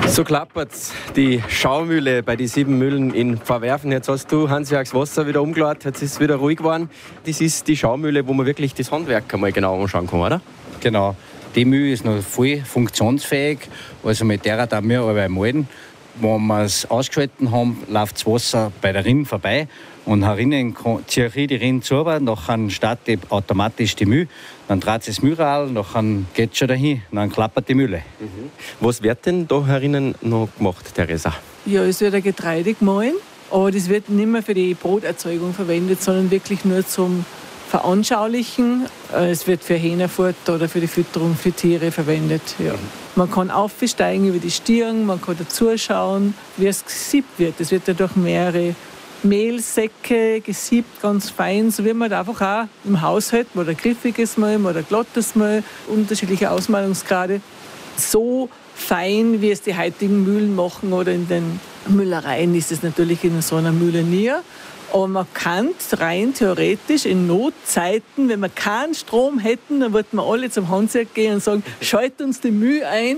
So klappert's, die Schaumühle bei den 7 Mühlen in Verwerfen. Jetzt hast du, Hans-Jörg, das Wasser wieder umgeladen, jetzt ist es wieder ruhig geworden. Das ist die Schaumühle, wo man wirklich das Handwerk einmal genau anschauen kann, oder? Genau. Die Mühle ist noch voll funktionsfähig. Also mit der da wir aber malen. Wenn wir es ausgeschalten haben, läuft das Wasser bei der Rinn vorbei. Und herinnen ziehe ich die Rinn zu, dann startet automatisch die Mühle. Dann dreht sich das Mühlrad, dann geht es schon dahin, dann klappert die Mühle. Was wird denn da herinnen noch gemacht, Theresa? Ja, es wird ein Getreide gemahlen, aber das wird nicht mehr für die Broterzeugung verwendet, sondern wirklich nur zum Veranschaulichen. Es wird für Hähnerfutter oder für die Fütterung für Tiere verwendet. Ja. Man kann aufsteigen über die Stirn, man kann dazuschauen, wie es gesiebt wird. Es wird ja durch mehrere Mehlsäcke gesiebt, ganz fein, so wie man da einfach auch im Haushalt, oder griffiges Mehl oder glattes Mehl, unterschiedliche Ausmalungsgrade, so fein, wie es die heutigen Mühlen machen oder in den Müllereien ist es natürlich in so einer Mühle nie. Aber man kann rein theoretisch in Notzeiten, wenn wir keinen Strom hätten, dann würden wir alle zum Handwerk gehen und sagen, schalt uns die Mühle ein,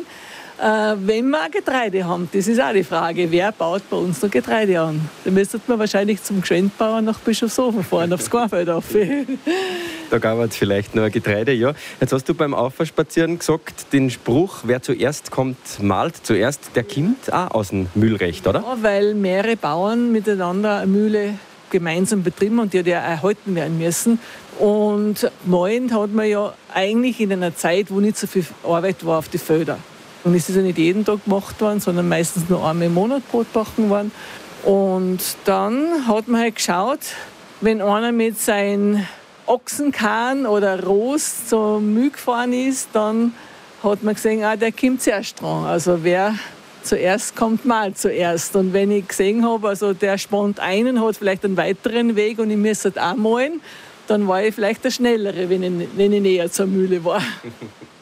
wenn wir Getreide haben. Das ist auch die Frage, wer baut bei uns noch Getreide an? Da müsste man wahrscheinlich zum Geschwendbauer nach Bischofshofen fahren, aufs Kornfeld rauf. Da gab es vielleicht noch ein Getreide, ja. Jetzt hast du beim Aufspazieren gesagt, den Spruch, wer zuerst kommt, mahlt zuerst, der kommt auch aus dem Mühlrecht, oder? Ja, weil mehrere Bauern miteinander eine Mühle gemeinsam betrieben und die hat ja erhalten werden müssen. Und mahlen hat man ja eigentlich in einer Zeit, wo nicht so viel Arbeit war auf die Felder. Und es ist ja nicht jeden Tag gemacht worden, sondern meistens nur einmal im Monat Brot backen worden. Und dann hat man halt geschaut, wenn einer mit seinem Ochsenkahn oder Ross zum Mühl gefahren ist, dann hat man gesehen, der kommt zuerst dran. Also wer zuerst kommt, mal zuerst. Und wenn ich gesehen habe, also der spannt einen, hat vielleicht einen weiteren Weg und ich müsste auch malen, dann war ich vielleicht der Schnellere, wenn ich näher zur Mühle war.